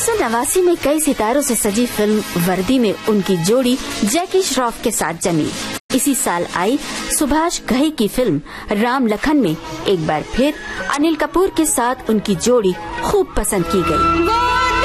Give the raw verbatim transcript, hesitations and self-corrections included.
सौ नवासी में कई सितारों से सजी फिल्म वर्दी में उनकी जोड़ी जैकी श्रॉफ के साथ जमी। इसी साल आई सुभाष घई की फिल्म राम लखन में एक बार फिर अनिल कपूर के साथ उनकी जोड़ी खूब पसंद की गई।